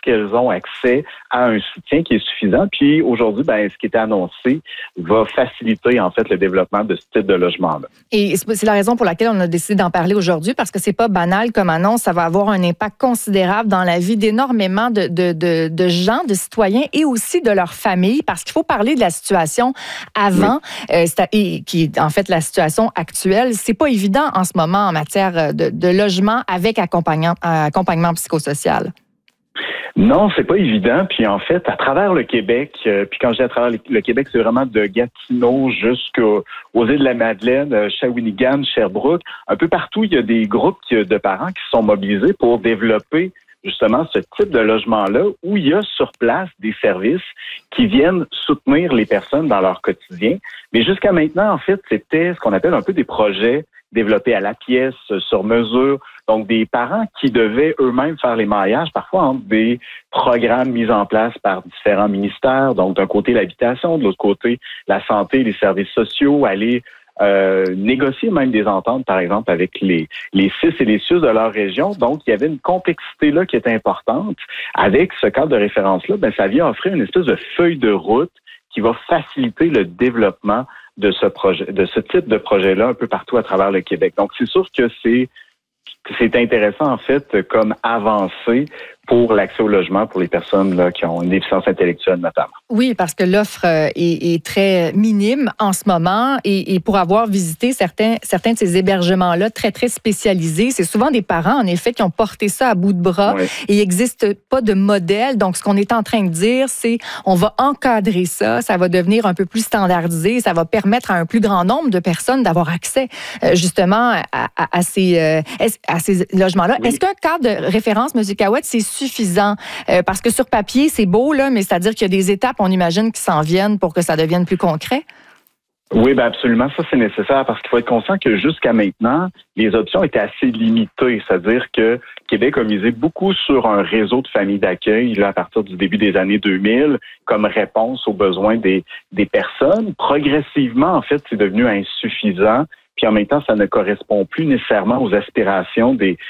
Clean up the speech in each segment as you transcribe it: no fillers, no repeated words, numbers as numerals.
qu'elles ont accès à un soutien qui est suffisant. Puis aujourd'hui, ce qui était annoncé va faciliter en fait le développement de ce type de logement-là. Et c'est la raison pour laquelle on a décidé d'en parler aujourd'hui, parce que c'est pas banal comme annonce. Ça va avoir un impact considérable dans la vie d'énormément de gens, de citoyens et aussi de leurs familles, parce qu'il faut parler de la situation avant, et qui est en fait la situation actuelle. C'est pas évident en ce moment en matière de logement avec accompagnement psychosocial. Non, c'est pas évident. Puis en fait, à travers le Québec, puis quand je dis à travers le Québec, c'est vraiment de Gatineau jusqu'aux îles de la Madeleine, Shawinigan, Sherbrooke. Un peu partout, il y a des groupes de parents qui sont mobilisés pour développer justement ce type de logement-là où il y a sur place des services qui viennent soutenir les personnes dans leur quotidien. Mais jusqu'à maintenant, en fait, c'était ce qu'on appelle un peu des projets développés à la pièce, sur mesure. Donc, des parents qui devaient eux-mêmes faire les maillages, parfois entre des programmes mis en place par différents ministères. Donc, d'un côté, l'habitation, de l'autre côté, la santé, les services sociaux, aller négocier même des ententes, par exemple, avec les CIS et les CIUS de leur région. Donc, il y avait une complexité là qui était importante. Avec ce cadre de référence-là, ça vient offrir une espèce de feuille de route qui va faciliter le développement de ce projet, de ce type de projet-là un peu partout à travers le Québec. Donc, c'est sûr que c'est intéressant, en fait, comme avancée pour l'accès au logement pour les personnes là, qui ont une déficience intellectuelle notamment. Oui, parce que l'offre est très minime en ce moment et pour avoir visité certains de ces hébergements-là très, très spécialisés, c'est souvent des parents, en effet, qui ont porté ça à bout de bras et il n'existe pas de modèle. Donc, ce qu'on est en train de dire, c'est on va encadrer ça, ça va devenir un peu plus standardisé, ça va permettre à un plus grand nombre de personnes d'avoir accès justement à ces logements-là. Oui. Est-ce qu'un cadre de référence, M. Cahouette, c'est suffisant? Parce que sur papier, c'est beau, là, mais c'est-à-dire qu'il y a des étapes, on imagine, qui s'en viennent pour que ça devienne plus concret? Oui, absolument. Ça, c'est nécessaire parce qu'il faut être conscient que jusqu'à maintenant, les options étaient assez limitées. C'est-à-dire que Québec a misé beaucoup sur un réseau de familles d'accueil là, à partir du début des années 2000 comme réponse aux besoins des personnes. Progressivement, en fait, c'est devenu insuffisant. Puis en même temps, ça ne correspond plus nécessairement aux aspirations des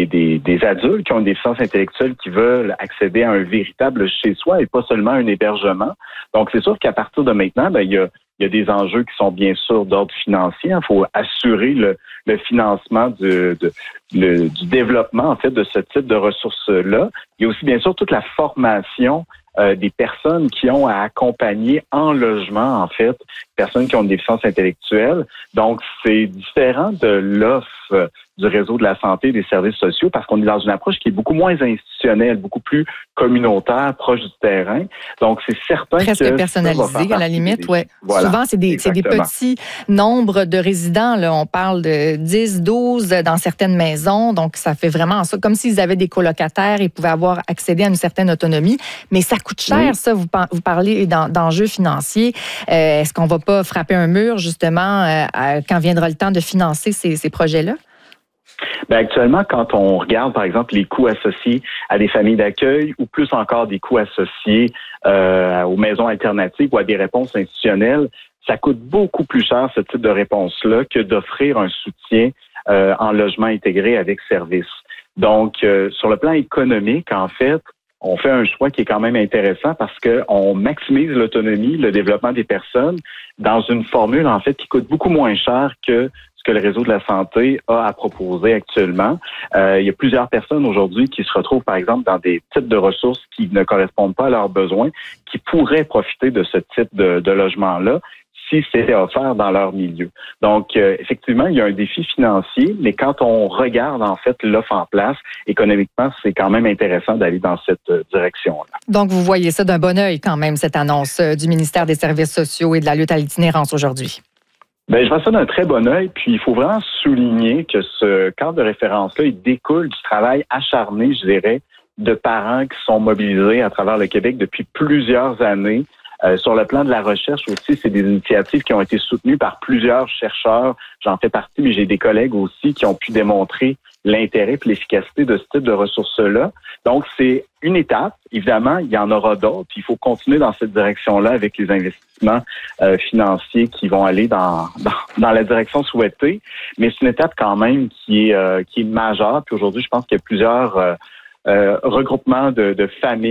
adultes qui ont une déficience intellectuelle qui veulent accéder à un véritable chez-soi et pas seulement un hébergement. Donc, c'est sûr qu'à partir de maintenant, il y a des enjeux qui sont bien sûr d'ordre financier. Il faut assurer le financement du développement, en fait, de ce type de ressources-là. Il y a aussi, bien sûr, toute la formation des personnes qui ont à accompagner en logement, en fait, personnes qui ont une déficience intellectuelle. Donc, c'est différent de l'offre du réseau de la santé et des services sociaux parce qu'on est dans une approche qui est beaucoup moins institutionnelle, beaucoup plus communautaire, proche du terrain. Donc, c'est certain presque que personnalisé à la limite, oui. Voilà, souvent, c'est des petits nombres de résidents. Là. On parle de 10, 12 dans certaines maisons. Donc, ça fait vraiment ça. Comme s'ils avaient des colocataires, ils pouvaient avoir accédé à une certaine autonomie. Mais ça coûte cher, ça. Vous parlez d'enjeux financiers. Est-ce qu'on ne va pas frapper un mur, justement, quand viendra le temps de financer ces projets-là? Actuellement, quand on regarde, par exemple, les coûts associés à des familles d'accueil ou plus encore des coûts associés aux maisons alternatives ou à des réponses institutionnelles, ça coûte beaucoup plus cher, ce type de réponse-là, que d'offrir un soutien en logement intégré avec service. Donc, sur le plan économique, en fait, on fait un choix qui est quand même intéressant parce qu'on maximise l'autonomie, le développement des personnes dans une formule, en fait, qui coûte beaucoup moins cher que ce que le réseau de la santé a à proposer actuellement. Il y a plusieurs personnes aujourd'hui qui se retrouvent, par exemple, dans des types de ressources qui ne correspondent pas à leurs besoins, qui pourraient profiter de ce type de logement-là si c'était offert dans leur milieu. Donc, effectivement, il y a un défi financier, mais quand on regarde, en fait, l'offre en place, économiquement, c'est quand même intéressant d'aller dans cette direction-là. Donc, vous voyez ça d'un bon œil quand même, cette annonce du ministère des Services sociaux et de la lutte à l'itinérance aujourd'hui. Je vois ça d'un très bon œil, puis il faut vraiment souligner que ce cadre de référence-là, il découle du travail acharné, je dirais, de parents qui sont mobilisés à travers le Québec depuis plusieurs années. Sur le plan de la recherche aussi, c'est des initiatives qui ont été soutenues par plusieurs chercheurs. J'en fais partie, mais j'ai des collègues aussi qui ont pu démontrer l'intérêt et l'efficacité de ce type de ressources-là. Donc, c'est une étape. Évidemment, il y en aura d'autres. Il faut continuer dans cette direction-là avec les investissements financiers qui vont aller dans la direction souhaitée. Mais c'est une étape quand même qui est majeure. Puis aujourd'hui, je pense qu'il y a plusieurs regroupements de familles